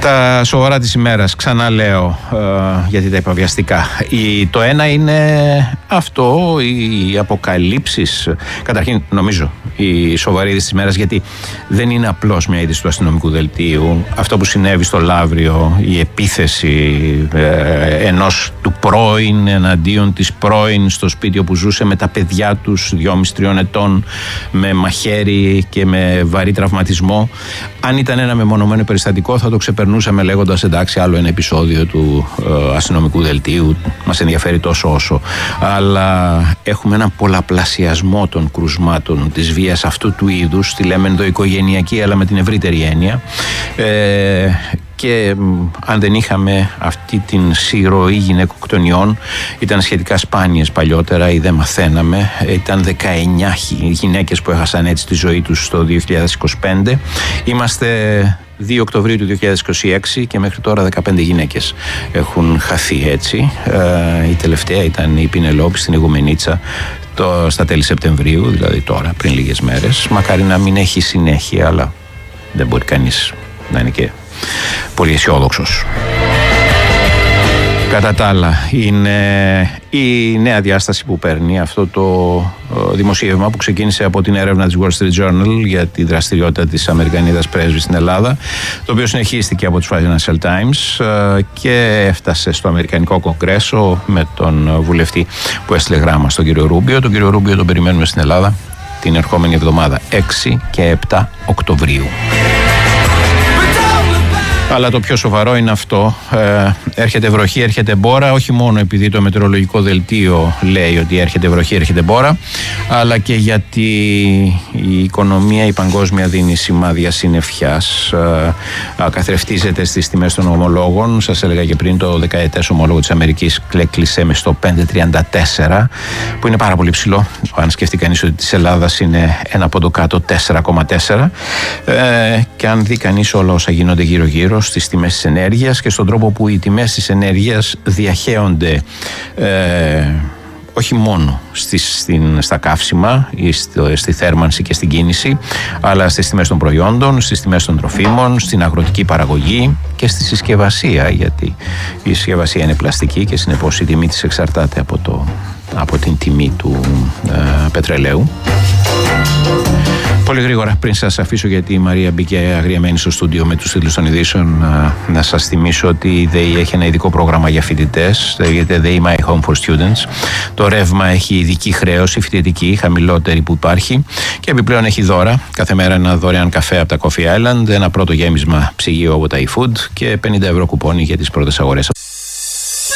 Τα σοβαρά της ημέρας, ξαναλέω, γιατί τα είπα βιαστικά. Το ένα είναι αυτό, οι αποκαλύψεις. Καταρχήν, νομίζω, η σοβαρή είδηση της ημέρας, γιατί δεν είναι απλώς μια είδηση του αστυνομικού δελτίου. Αυτό που συνέβη στο Λαύριο, η επίθεση ενός του πρώην εναντίον της πρώην στο σπίτι όπου ζούσε με τα παιδιά τους 2,5-3 ετών, με μαχαίρι και με βαρύ τραυματισμό. Αν ήταν ένα μεμονωμένο περιστατικό, θα το ξεπερνούσαμε λέγοντας εντάξει, άλλο ένα επεισόδιο του αστυνομικού δελτίου, μας ενδιαφέρει τόσο όσο. Αλλά έχουμε έναν πολλαπλασιασμό των κρουσμάτων της βίας αυτού του είδους, τη λέμε ενδοοικογενειακή, αλλά με την ευρύτερη έννοια. Και αν δεν είχαμε αυτή την συρροή γυναικοκτονιών, ήταν σχετικά σπάνιες παλιότερα ή δεν μαθαίναμε. Ήταν 19 γυναίκες που έχασαν έτσι τη ζωή τους το 2025. Είμαστε 2 Οκτωβρίου του 2026 και μέχρι τώρα 15 γυναίκες έχουν χαθεί έτσι. Η τελευταία ήταν η Πινελόπη στην Ιγουμενίτσα στα τέλη Σεπτεμβρίου, δηλαδή τώρα, πριν λίγες μέρες. Μακάρι να μην έχει συνέχεια, αλλά δεν μπορεί κανείς να είναι και πολύ αισιόδοξος. Κατά τα άλλα, είναι η νέα διάσταση που παίρνει αυτό το δημοσίευμα που ξεκίνησε από την έρευνα της Wall Street Journal για τη δραστηριότητα της Αμερικανίδας πρέσβης στην Ελλάδα, το οποίο συνεχίστηκε από τους Financial Times και έφτασε στο Αμερικανικό Κογκρέσο με τον βουλευτή που έστειλε γράμμα στον κύριο Ρούμπιο. Τον κύριο Ρούμπιο τον περιμένουμε στην Ελλάδα την ερχόμενη εβδομάδα, 6 και 7 Οκτωβρίου. Αλλά το πιο σοβαρό είναι αυτό. Έρχεται βροχή, έρχεται μπόρα, όχι μόνο επειδή το μετεωρολογικό δελτίο λέει ότι έρχεται βροχή, έρχεται μπόρα, αλλά και γιατί η οικονομία, η παγκόσμια δίνει σημάδια συννεφιάς, καθρεφτίζεται στις τιμές των ομολόγων. Σας έλεγα και πριν, το δεκαετές ομόλογο της Αμερικής κλείσε με στο 5,34, που είναι πάρα πολύ ψηλό. Αν σκεφτεί κανείς ότι της Ελλάδας είναι ένα πόντο κάτω, 4,4, και αν δει κανείς όλα όσα γίνονται γύρω-γύρω στις τιμές της ενέργειας και στον τρόπο που οι τιμές της ενέργειας διαχέονται όχι μόνο στα καύσιμα ή στη θέρμανση και στην κίνηση, αλλά στις τιμές των προϊόντων, στις τιμές των τροφίμων, στην αγροτική παραγωγή και στη συσκευασία, γιατί η συσκευασία είναι πλαστική και συνεπώς η τιμή της εξαρτάται από την τιμή του πετρελαίου. Πολύ γρήγορα, πριν σας αφήσω, γιατί η Μαρία μπήκε αγριεμένη στο στούντιο με τους τίτλους των ειδήσεων, να σας θυμίσω ότι η ΔΕΗ έχει ένα ειδικό πρόγραμμα για φοιτητές, λέγεται ΔΕΗ My Home for Students. Το ρεύμα έχει ειδική χρέωση, φοιτητική, χαμηλότερη που υπάρχει, και επιπλέον έχει δώρα. Κάθε μέρα ένα δωρεάν καφέ από τα Coffee Island, ένα πρώτο γέμισμα ψυγείο από τα eFood και 50 ευρώ κουπόνι για τις πρώτες αγορές.